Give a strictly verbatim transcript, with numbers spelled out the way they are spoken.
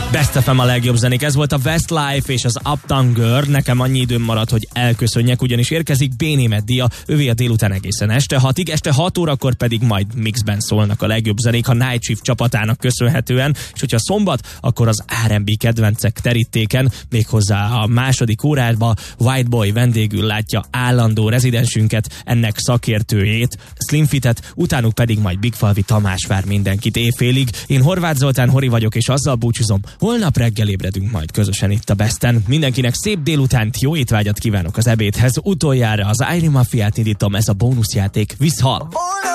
Best ef em a legjobb zenék, ez volt a Westlife és az Uptown Girl. Nekem annyi időm maradt, hogy elköszönjek, ugyanis érkezik Bénémet Dia, övé a délután egészen este hatig, este hat órakor pedig majd mixben szólnak a legjobb zenék a Night Shift csapatának köszönhetően, és hogyha szombat, akkor az er end bé kedvencek terítéken, méghozzá a második órában White Boy vendégül látja állandó rezidensünket, ennek szakértőjét, Slim Fitet, utánuk pedig majd Bigfalvi Tamás vár mindenkit éjfélig. Én Horváth Zoltán Hori vagyok, és azzal búcsúzom, holnap reggel ébredünk majd közösen itt a Besten. Mindenkinek szép délutánt, jó étvágyat kívánok az ebédhez. Utoljára az Irie Mafiát indítom, ez a bónuszjáték. Viszhal!